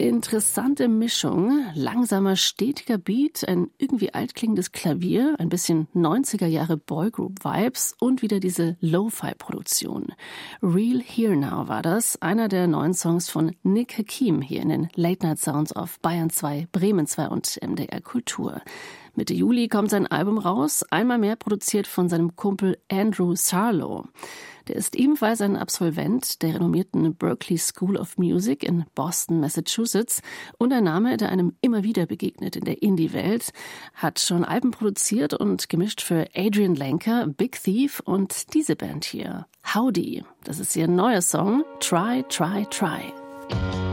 Interessante Mischung, langsamer, stetiger Beat, ein irgendwie altklingendes Klavier, ein bisschen 90er Jahre Boygroup-Vibes und wieder diese Lo-Fi-Produktion. Real Here Now war das, einer der neuen Songs von Nick Hakim hier in den Late Night Sounds auf Bayern 2, Bremen 2 und MDR Kultur. Mitte Juli kommt sein Album raus, einmal mehr produziert von seinem Kumpel Andrew Sarlo. Der ist ebenfalls ein Absolvent der renommierten Berklee School of Music in Boston, Massachusetts und ein Name, der einem immer wieder begegnet in der Indie-Welt, hat schon Alben produziert und gemischt für Adrian Lenker, Big Thief und diese Band hier, Howdy. Das ist ihr neuer Song, Try, Try, Try.